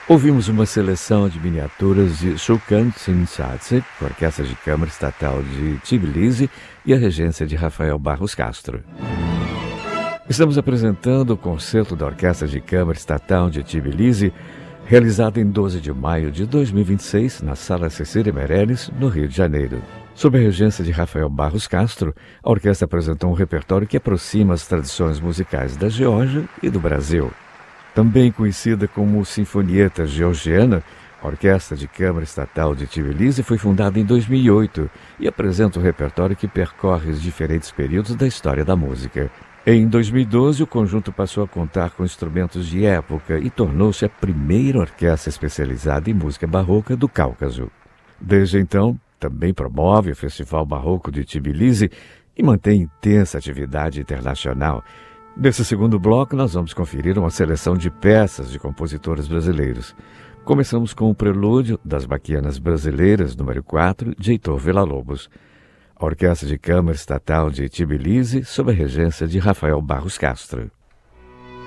Ouvimos uma seleção de miniaturas de Shulkan Tsimtsatse, com a Orquestra de Câmara Estatal de Tbilisi e a regência de Rafael Barros Castro. Estamos apresentando o concerto da Orquestra de Câmara Estatal de Tbilisi, realizado em 12 de maio de 2026, na Sala Cecília Meirelles, no Rio de Janeiro. Sob a regência de Rafael Barros Castro, a orquestra apresentou um repertório que aproxima as tradições musicais da Geórgia e do Brasil. Também conhecida como Sinfonieta Georgiana, a Orquestra de Câmara Estatal de Tbilisi foi fundada em 2008 e apresenta um repertório que percorre os diferentes períodos da história da música. Em 2012, o conjunto passou a contar com instrumentos de época e tornou-se a primeira orquestra especializada em música barroca do Cáucaso. Desde então, também promove o Festival Barroco de Tbilisi e mantém intensa atividade internacional. Nesse segundo bloco, nós vamos conferir uma seleção de peças de compositores brasileiros. Começamos com o prelúdio das Baquianas Brasileiras, número 4, de Heitor Villa-Lobos. A Orquestra de Câmara Estatal de Tbilisi, sob a regência de Rafael Barros Castro.